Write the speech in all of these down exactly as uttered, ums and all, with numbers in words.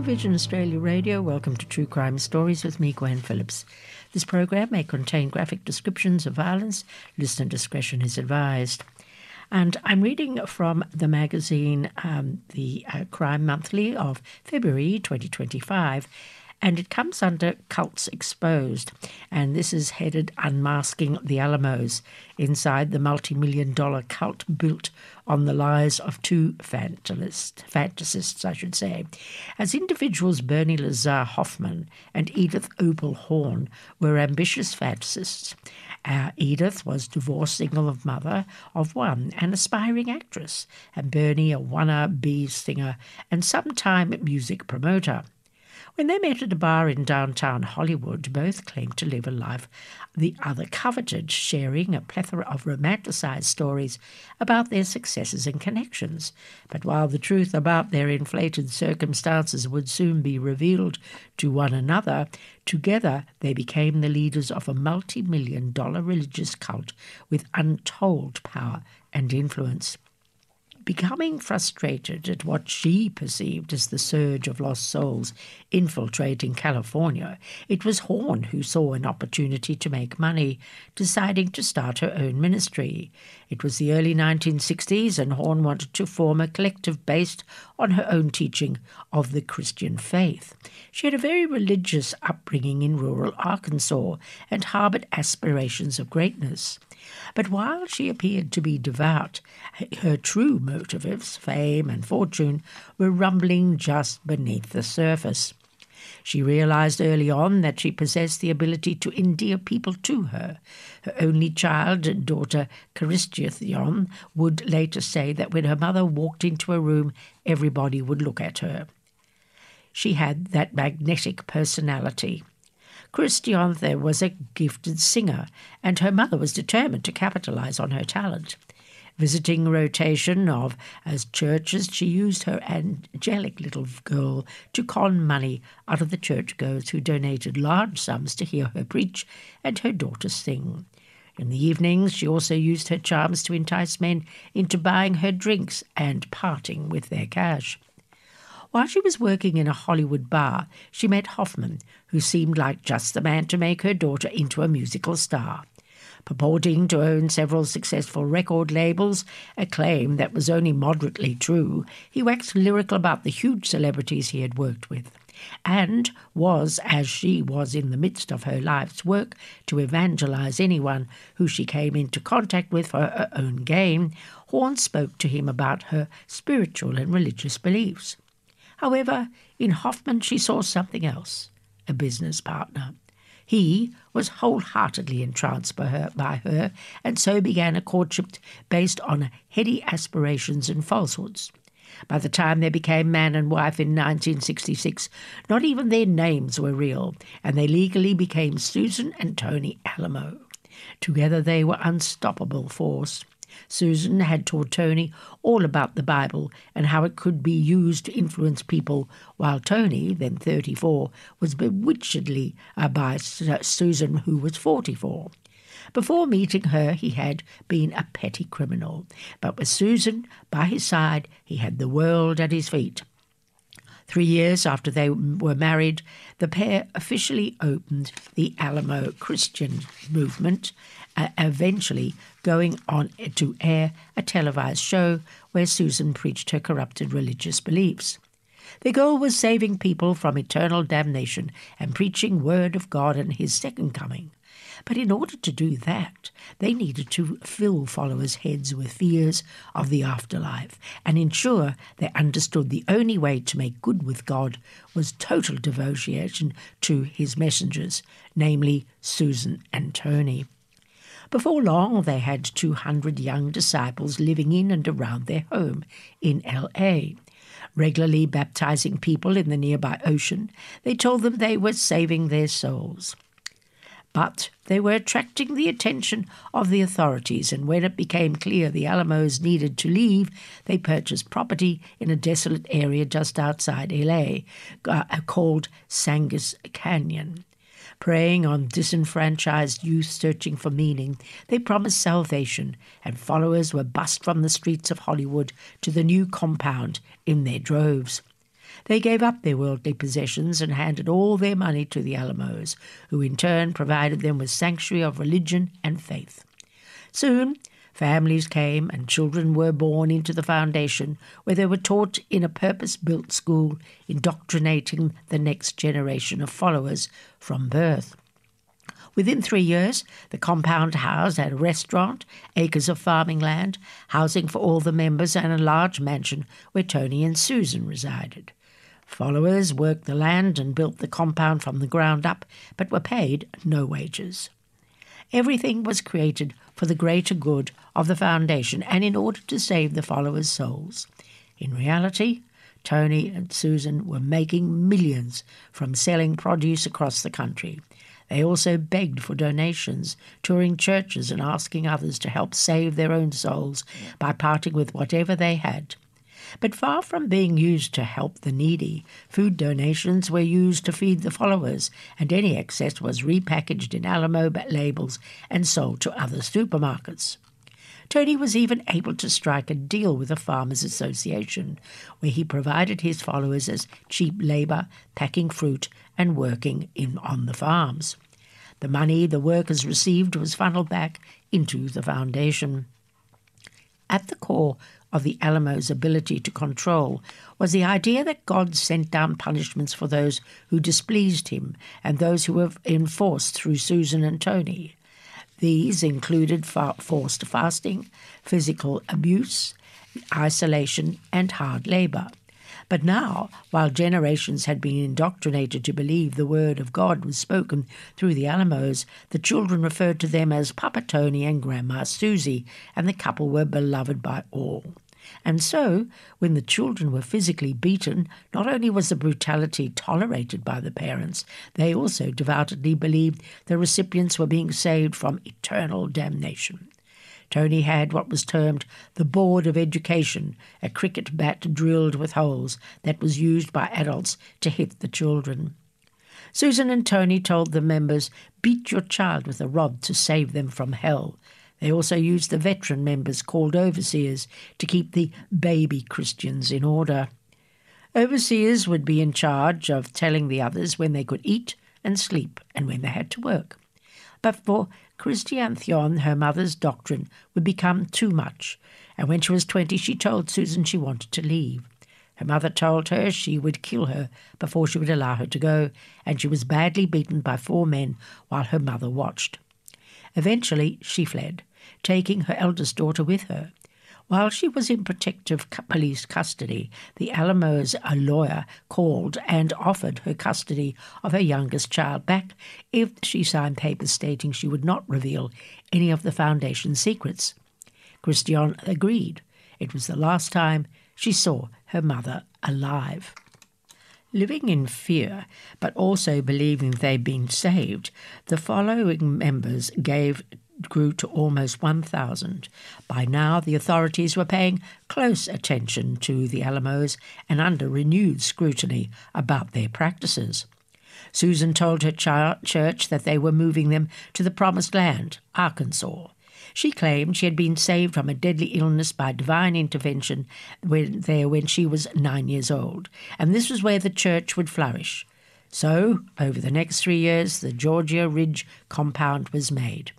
Vision Australia Radio. Welcome to True Crime Stories with me, Gwen Phillips. This program may contain graphic descriptions of violence. Listener discretion is advised. And I'm reading from the magazine, um, the uh, Crime Monthly of February twenty twenty-five, and it comes under Cults Exposed. And this is headed Unmasking the Alamos, inside the multi-million dollar cult built on the lies of two fantasists, fantasists, I should say. As individuals, Bernie Lazar Hoffman and Edith Opal Horn were ambitious fantasists. Uh, Edith was divorced single mother of one, an aspiring actress, and Bernie a wannabe singer and sometime music promoter. When they met at a bar in downtown Hollywood, both claimed to live a life the other coveted, sharing a plethora of romanticized stories about their successes and connections. But while the truth about their inflated circumstances would soon be revealed to one another, together they became the leaders of a multi-million dollar religious cult with untold power and influence. Becoming frustrated at what she perceived as the surge of lost souls infiltrating California, it was Horn who saw an opportunity to make money, deciding to start her own ministry. It was the early nineteen sixties, and Horn wanted to form a collective based on her own teaching of the Christian faith. She had a very religious upbringing in rural Arkansas and harbored aspirations of greatness. But while she appeared to be devout, her true motives, fame and fortune, were rumbling just beneath the surface. She realized early on that she possessed the ability to endear people to her. Her only child, daughter Christian, would later say that when her mother walked into a room, everybody would look at her. She had that magnetic personality. Christianthe was a gifted singer, and her mother was determined to capitalize on her talent. Visiting rotation of as churches, she used her angelic little girl to con money out of the churchgoers who donated large sums to hear her preach and her daughter sing. In the evenings, she also used her charms to entice men into buying her drinks and parting with their cash. While she was working in a Hollywood bar, she met Hoffman, who seemed like just the man to make her daughter into a musical star. Purporting to own several successful record labels, a claim that was only moderately true, he waxed lyrical about the huge celebrities he had worked with, and was, as she was in the midst of her life's work to evangelize anyone who she came into contact with for her own gain, Horn spoke to him about her spiritual and religious beliefs. However, in Hoffman she saw something else, a business partner. He was wholeheartedly entranced by her, by her, and so began a courtship based on heady aspirations and falsehoods. By the time they became man and wife in nineteen sixty-six, not even their names were real, and they legally became Susan and Tony Alamo. Together they were unstoppable force. Susan had taught Tony all about the Bible and how it could be used to influence people, while Tony, then thirty-four, was bewitchedly uh, by Susan, who was forty-four. Before meeting her, he had been a petty criminal, but with Susan by his side, he had the world at his feet. Three years after they were married, the pair officially opened the Alamo Christian movement, uh, eventually going on to air a televised show where Susan preached her corrupted religious beliefs. Their goal was saving people from eternal damnation and preaching word of God and his second coming. But in order to do that, they needed to fill followers' heads with fears of the afterlife and ensure they understood the only way to make good with God was total devotion to his messengers, namely Susan and Tony. Before long, they had two hundred young disciples living in and around their home in L A. Regularly baptizing people in the nearby ocean, they told them they were saving their souls. But they were attracting the attention of the authorities, and when it became clear the Alamos needed to leave, they purchased property in a desolate area just outside L A uh, called Sangis Canyon. Preying on disenfranchised youth searching for meaning, they promised salvation, and followers were bussed from the streets of Hollywood to the new compound in their droves. They gave up their worldly possessions and handed all their money to the Alamos, who in turn provided them with sanctuary of religion and faith. Soon, families came and children were born into the foundation, where they were taught in a purpose-built school, indoctrinating the next generation of followers from birth. Within three years, the compound housed a restaurant, acres of farming land, housing for all the members, and a large mansion where Tony and Susan resided. Followers worked the land and built the compound from the ground up, but were paid no wages. Everything was created for the greater good of the foundation and in order to save the followers' souls. In reality, Tony and Susan were making millions from selling produce across the country. They also begged for donations, touring churches and asking others to help save their own souls by parting with whatever they had. But far from being used to help the needy, food donations were used to feed the followers, and any excess was repackaged in Alamo labels and sold to other supermarkets. Tony was even able to strike a deal with the Farmers Association, where he provided his followers as cheap labour, packing fruit and working in on the farms. The money the workers received was funneled back into the foundation. At the core of the Alamo's ability to control was the idea that God sent down punishments for those who displeased him and those who were enforced through Susan and Tony. These included fa- forced fasting, physical abuse, isolation, and hard labour. But now, while generations had been indoctrinated to believe the word of God was spoken through the Alamos, the children referred to them as Papa Tony and Grandma Susie, and the couple were beloved by all. And so, when the children were physically beaten, not only was the brutality tolerated by the parents, they also devoutly believed the recipients were being saved from eternal damnation. Tony had what was termed the Board of Education, a cricket bat drilled with holes that was used by adults to hit the children. Susan and Tony told the members, "Beat your child with a rod to save them from hell." They also used the veteran members, called overseers, to keep the baby Christians in order. Overseers would be in charge of telling the others when they could eat and sleep and when they had to work. But for Christiane Thion, her mother's doctrine would become too much, and when she was twenty, she told Susan she wanted to leave. Her mother told her she would kill her before she would allow her to go, and she was badly beaten by four men while her mother watched. Eventually, she fled, taking her eldest daughter with her. While she was in protective police custody, the Alamos, a lawyer, called and offered her custody of her youngest child back if she signed papers stating she would not reveal any of the Foundation's secrets. Christiane agreed. It was the last time she saw her mother alive. Living in fear, but also believing they'd been saved, the following members gave grew to almost one thousand. By now, the authorities were paying close attention to the Alamos and under renewed scrutiny about their practices. Susan told her ch- church that they were moving them to the Promised Land, Arkansas. She claimed she had been saved from a deadly illness by divine intervention when, there when she was nine years old, and this was where the church would flourish. So, over the next three years, the Georgia Ridge compound was made.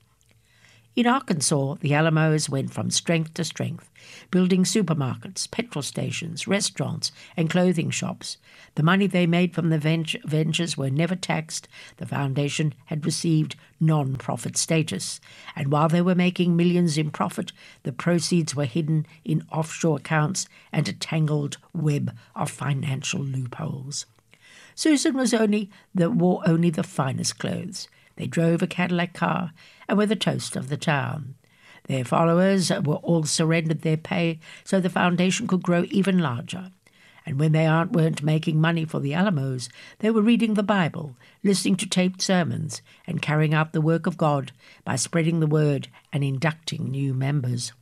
In Arkansas, the Alamos went from strength to strength, building supermarkets, petrol stations, restaurants, and clothing shops. The money they made from the vent- ventures were never taxed. The foundation had received non-profit status, and while they were making millions in profit, the proceeds were hidden in offshore accounts and a tangled web of financial loopholes. Susan was only the wore only the finest clothes. They drove a Cadillac car and were the toast of the town. Their followers were all surrendered their pay so the foundation could grow even larger. And when they weren't making money for the Alamos, they were reading the Bible, listening to taped sermons, and carrying out the work of God by spreading the word and inducting new members.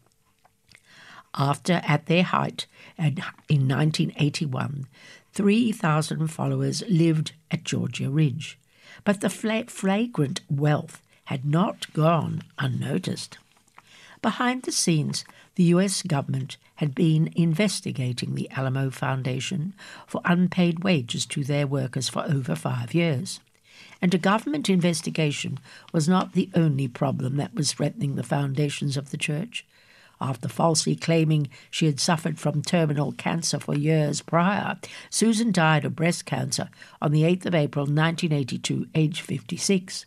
After, at their height, in nineteen eighty-one, three thousand followers lived at Georgia Ridge. But the flagrant wealth had not gone unnoticed. Behind the scenes, the U S government had been investigating the Alamo Foundation for unpaid wages to their workers for over five years. And a government investigation was not the only problem that was threatening the foundations of the church. After falsely claiming she had suffered from terminal cancer for years prior, Susan died of breast cancer on the eighth of April nineteen eighty-two, aged fifty-six.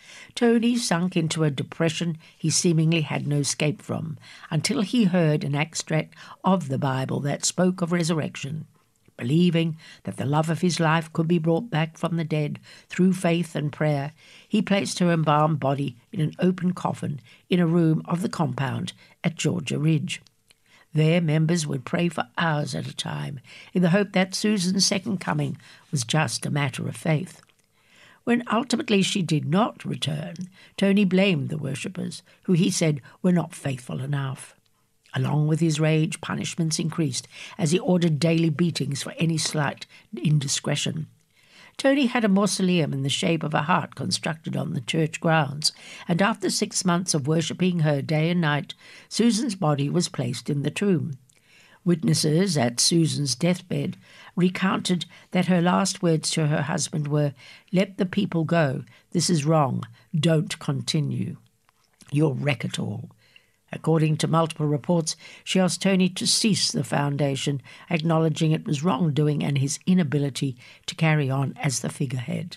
Tony sunk into a depression he seemingly had no escape from, until he heard an extract of the Bible that spoke of resurrection. Believing that the love of his life could be brought back from the dead through faith and prayer, he placed her embalmed body in an open coffin in a room of the compound at Georgia Ridge. There, members would pray for hours at a time in the hope that Susan's second coming was just a matter of faith. When ultimately she did not return, Tony blamed the worshippers, who he said were not faithful enough. Along with his rage, punishments increased as he ordered daily beatings for any slight indiscretion. Tony had a mausoleum in the shape of a heart constructed on the church grounds, and after six months of worshipping her day and night, Susan's body was placed in the tomb. Witnesses at Susan's deathbed recounted that her last words to her husband were, "Let the people go. This is wrong. Don't continue. You'll wreck it all." According to multiple reports, she asked Tony to cease the foundation, acknowledging it was wrongdoing and his inability to carry on as the figurehead.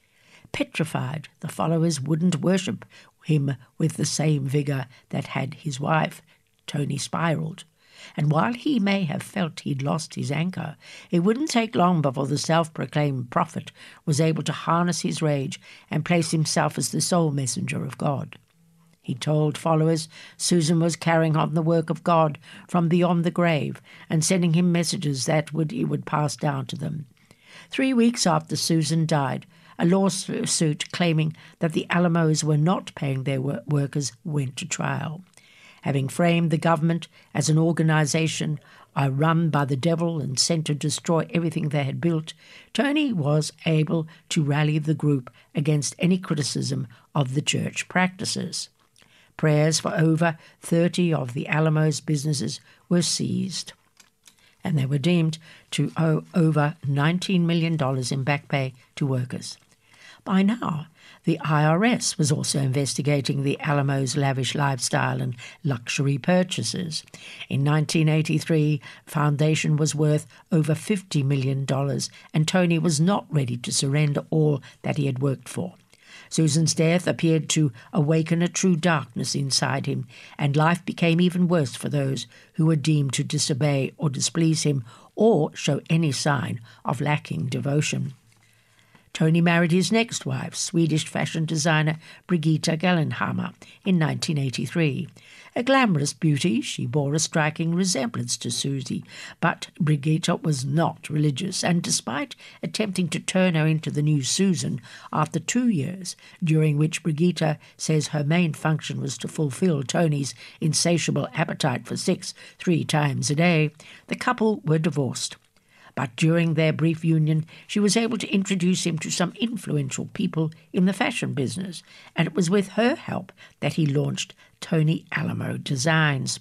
Petrified, the followers wouldn't worship him with the same vigour that had his wife. Tony spiralled. And while he may have felt he'd lost his anchor, it wouldn't take long before the self-proclaimed prophet was able to harness his rage and place himself as the sole messenger of God. He told followers Susan was carrying on the work of God from beyond the grave and sending him messages that would he would pass down to them. Three weeks after Susan died, a lawsuit claiming that the Alamos were not paying their workers went to trial. Having framed the government as an organization run by the devil and sent to destroy everything they had built, Tony was able to rally the group against any criticism of the church practices. Prayers for over thirty of the Alamo's businesses were seized, and they were deemed to owe over nineteen million dollars in back pay to workers. By now, the I R S was also investigating the Alamo's lavish lifestyle and luxury purchases. In nineteen eighty-three, the foundation was worth over fifty million dollars, and Tony was not ready to surrender all that he had worked for. Susan's death appeared to awaken a true darkness inside him, and life became even worse for those who were deemed to disobey or displease him or show any sign of lacking devotion. Tony married his next wife, Swedish fashion designer Brigitta Gallenhammar, in nineteen eighty-three. A glamorous beauty, she bore a striking resemblance to Susie, but Brigitta was not religious, and despite attempting to turn her into the new Susan after two years, during which Brigitta says her main function was to fulfill Tony's insatiable appetite for sex three times a day, the couple were divorced. But during their brief union, she was able to introduce him to some influential people in the fashion business, and it was with her help that he launched Tony Alamo Designs.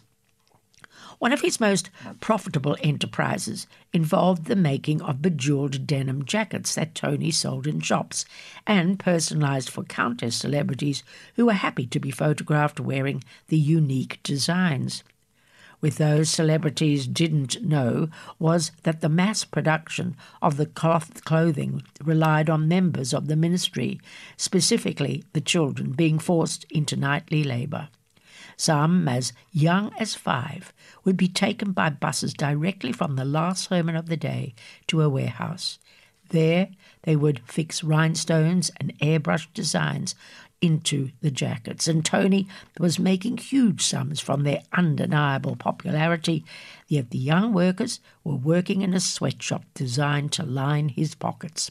One of his most profitable enterprises involved the making of bejeweled denim jackets that Tony sold in shops and personalized for countless celebrities who were happy to be photographed wearing the unique designs. What those celebrities didn't know was that the mass production of the cloth clothing relied on members of the ministry, specifically the children being forced into nightly labour. Some, as young as five, would be taken by buses directly from the last sermon of the day to a warehouse. There they would fix rhinestones and airbrush designs into the jackets, and Tony was making huge sums from their undeniable popularity, yet the young workers were working in a sweatshop designed to line his pockets.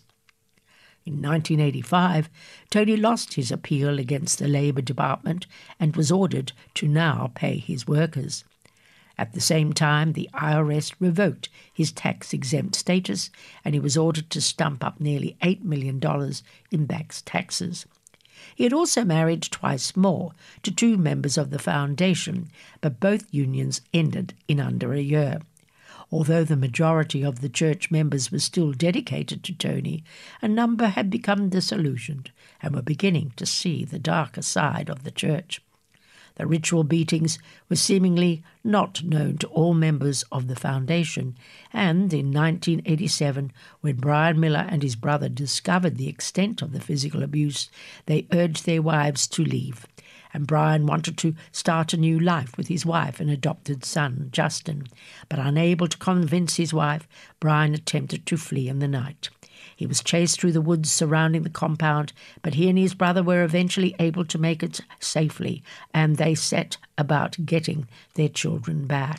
In nineteen eighty-five, Tony lost his appeal against the Labour Department and was ordered to now pay his workers. At the same time, the I R S revoked his tax-exempt status, and he was ordered to stump up nearly eight million dollars in back taxes. He had also married twice more to two members of the foundation, but both unions ended in under a year. Although the majority of the church members were still dedicated to Tony, a number had become disillusioned and were beginning to see the darker side of the church. The ritual beatings were seemingly not known to all members of the foundation, and in nineteen eighty-seven, when Brian Miller and his brother discovered the extent of the physical abuse, they urged their wives to leave, and Brian wanted to start a new life with his wife and adopted son, Justin. But unable to convince his wife, Brian attempted to flee in the night. He was chased through the woods surrounding the compound, but he and his brother were eventually able to make it safely, and they set about getting their children back.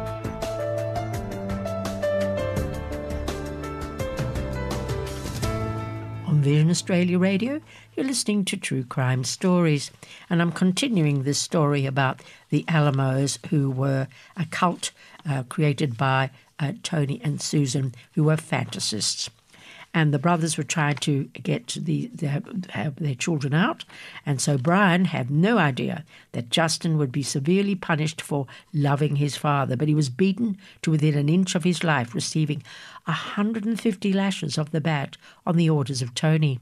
On Vision Australia Radio, you're listening to True Crime Stories, and I'm continuing this story about the Alamos, who were a cult uh, created by uh, Tony and Susan, who were fantasists. And the brothers were trying to get the, the have their children out, and so Brian had no idea that Justin would be severely punished for loving his father, but he was beaten to within an inch of his life, receiving one hundred fifty lashes of the bat on the orders of Tony.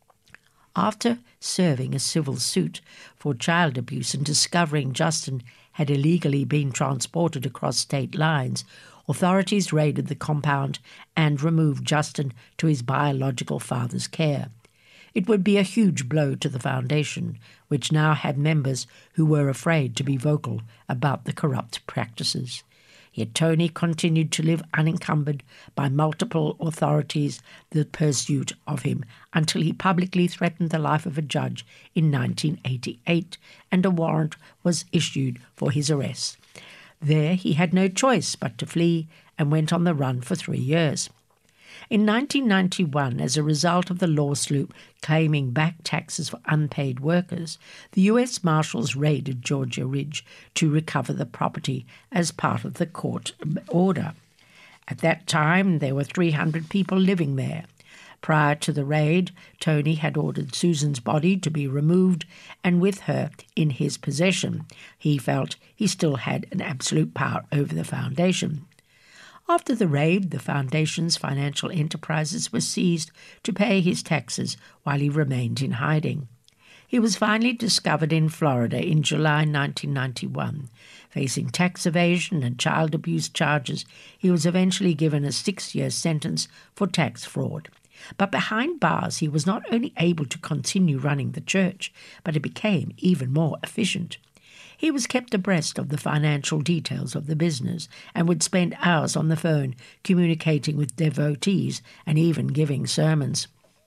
After serving a civil suit for child abuse and discovering Justin had illegally been transported across state lines, authorities raided the compound and removed Justin to his biological father's care. It would be a huge blow to the foundation, which now had members who were afraid to be vocal about the corrupt practices. Yet Tony continued to live unencumbered by multiple authorities the pursuit of him until he publicly threatened the life of a judge in nineteen eighty-eight, and a warrant was issued for his arrest. There he had no choice but to flee and went on the run for three years. In nineteen ninety-one, as a result of the lawsuit claiming back taxes for unpaid workers, the U S Marshals raided Georgia Ridge to recover the property as part of the court order. At that time, there were three hundred people living there. Prior to the raid, Tony had ordered Susan's body to be removed, and with her in his possession, he felt he still had an absolute power over the foundation. After the raid, the foundation's financial enterprises were seized to pay his taxes while he remained in hiding. He was finally discovered in Florida in July nineteen ninety-one. Facing tax evasion and child abuse charges, he was eventually given a six-year sentence for tax fraud. But behind bars, he was not only able to continue running the church, but it became even more efficient. He was kept abreast of the financial details of the business and would spend hours on the phone communicating with devotees and even giving sermons.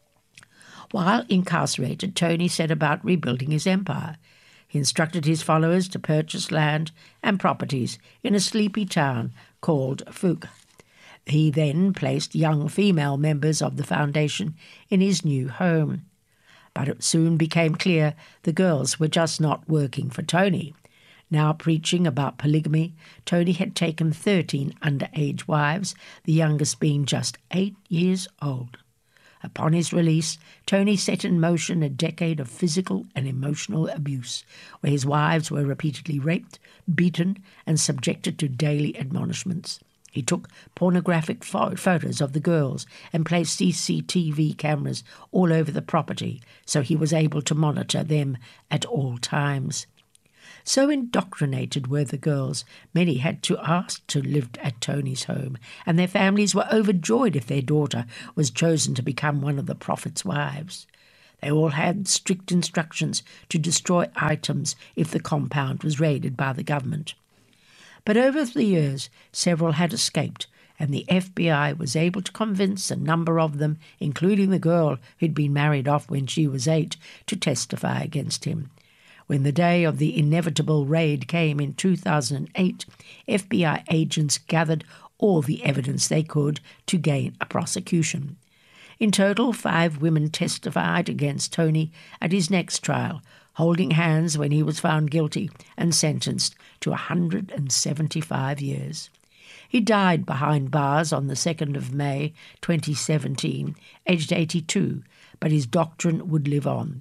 While incarcerated, Tony set about rebuilding his empire. He instructed his followers to purchase land and properties in a sleepy town called Fuq. He then placed young female members of the foundation in his new home. But it soon became clear the girls were just not working for Tony. Now preaching about polygamy, Tony had taken thirteen underage wives, the youngest being just eight years old. Upon his release, Tony set in motion a decade of physical and emotional abuse, where his wives were repeatedly raped, beaten, and subjected to daily admonishments. He took pornographic pho- photos of the girls and placed C C T V cameras all over the property so he was able to monitor them at all times. So indoctrinated were the girls, many had to ask to live at Tony's home, and their families were overjoyed if their daughter was chosen to become one of the prophet's wives. They all had strict instructions to destroy items if the compound was raided by the government. But over the years, several had escaped, and the F B I was able to convince a number of them, including the girl who'd been married off when she was eight, to testify against him. When the day of the inevitable raid came in two thousand eight, F B I agents gathered all the evidence they could to gain a prosecution. In total, five women testified against Tony at his next trial, holding hands when he was found guilty and sentenced to one hundred seventy-five years. He died behind bars on the second of May twenty seventeen, aged eighty-two, but his doctrine would live on.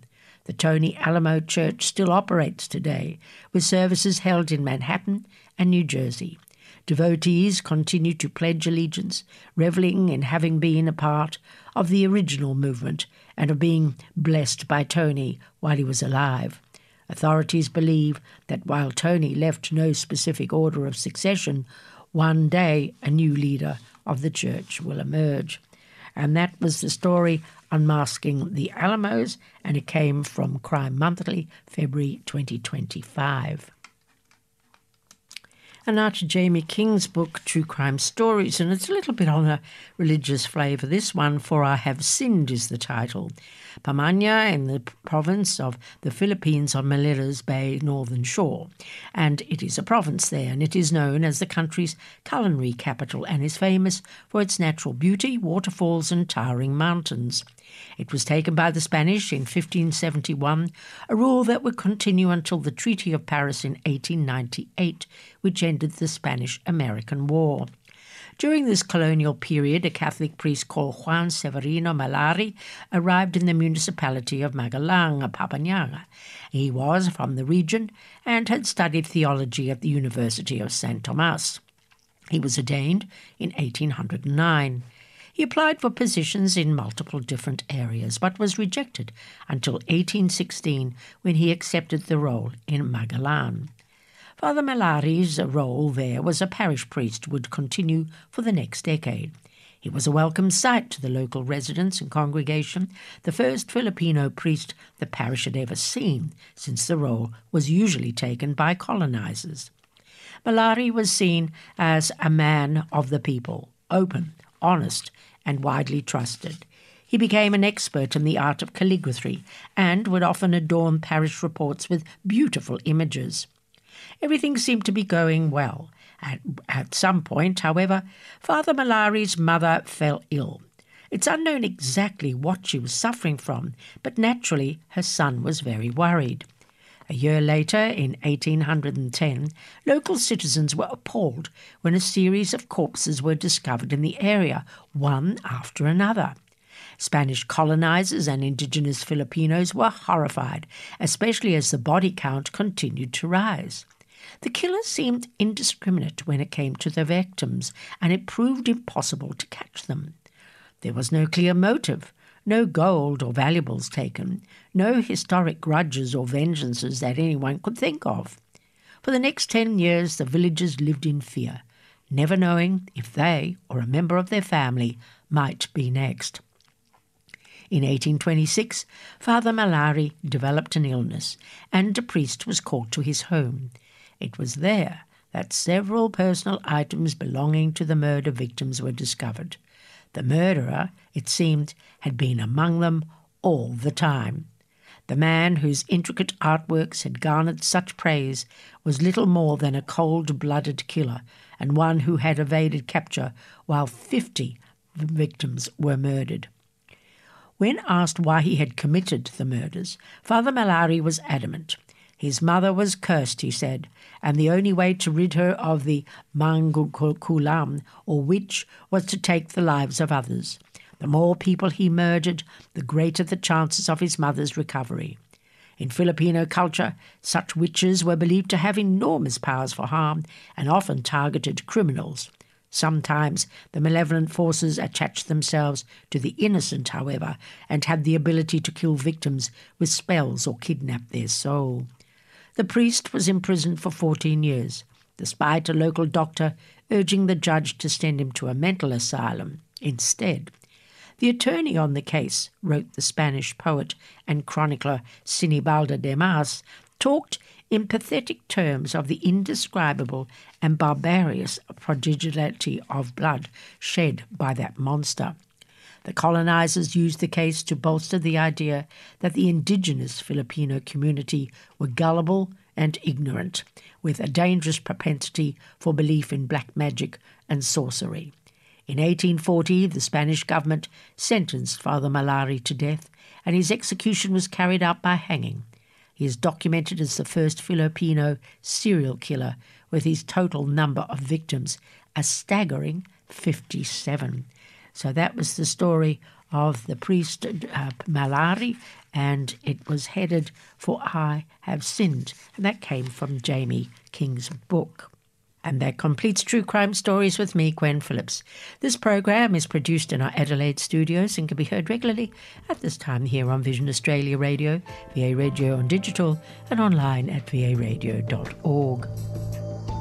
The Tony Alamo Church still operates today, with services held in Manhattan and New Jersey. Devotees continue to pledge allegiance, reveling in having been a part of the original movement and of being blessed by Tony while he was alive. Authorities believe that while Tony left no specific order of succession, one day a new leader of the church will emerge. And that was the story Unmasking the Alamos, and it came from Crime Monthly, February twenty twenty-five. And now to Jamie King's book, True Crime Stories, and it's a little bit on a religious flavour. This one, For I Have Sinned, is the title. Pampanga in the province of the Philippines on Malira's Bay northern shore. And it is a province there, and it is known as the country's culinary capital and is famous for its natural beauty, waterfalls and towering mountains. It was taken by the Spanish in fifteen seventy-one, a rule that would continue until the Treaty of Paris in eighteen ninety-eight, which ended the Spanish-American War. During this colonial period, a Catholic priest called Juan Severino Malari arrived in the municipality of Magalang, Pampanga. He was from the region and had studied theology at the University of Saint Thomas. He was ordained in eighteen oh nine. He applied for positions in multiple different areas, but was rejected until eighteen sixteen, when he accepted the role in Magalang. Father Malari's role there was a parish priest would continue for the next decade. He was a welcome sight to the local residents and congregation, the first Filipino priest the parish had ever seen, since the role was usually taken by colonizers. Malari was seen as a man of the people, open, honest, and widely trusted. He became an expert in the art of calligraphy and would often adorn parish reports with beautiful images. Everything seemed to be going well. At, at some point, however, Father Malari's mother fell ill. It's unknown exactly what she was suffering from, but naturally her son was very worried. A year later, in eighteen ten, local citizens were appalled when a series of corpses were discovered in the area, one after another. Spanish colonizers and indigenous Filipinos were horrified, especially as the body count continued to rise. The killers seemed indiscriminate when it came to their victims, and it proved impossible to catch them. There was no clear motive, no gold or valuables taken, no historic grudges or vengeances that anyone could think of. For the next ten years the villagers lived in fear, never knowing if they or a member of their family might be next. In eighteen twenty-six, Father Malari developed an illness, and a priest was called to his home. It was there that several personal items belonging to the murder victims were discovered. The murderer, it seemed, had been among them all the time. The man whose intricate artworks had garnered such praise was little more than a cold-blooded killer, and one who had evaded capture while fifty victims were murdered. When asked why he had committed the murders, Father Malari was adamant. His mother was cursed, he said, and the only way to rid her of the mangukulam, or witch, was to take the lives of others. The more people he murdered, the greater the chances of his mother's recovery. In Filipino culture, such witches were believed to have enormous powers for harm and often targeted criminals. Sometimes the malevolent forces attached themselves to the innocent, however, and had the ability to kill victims with spells or kidnap their soul. The priest was imprisoned for fourteen years, despite a local doctor urging the judge to send him to a mental asylum instead. The attorney on the case, wrote the Spanish poet and chronicler Sinibaldo de Mas, talked in pathetic terms of the indescribable and barbarous prodigality of blood shed by that monster. The colonizers used the case to bolster the idea that the indigenous Filipino community were gullible and ignorant, with a dangerous propensity for belief in black magic and sorcery. In eighteen forty, the Spanish government sentenced Father Malari to death, and his execution was carried out by hanging. He is documented as the first Filipino serial killer, with his total number of victims a staggering fifty-seven. So that was the story of the priest uh, Malari, and it was headed For I Have Sinned, and that came from Jamie King's book. And that completes True Crime Stories with me, Gwen Phillips. This program is produced in our Adelaide studios and can be heard regularly at this time here on Vision Australia Radio, V A Radio on digital, and online at v a radio dot org.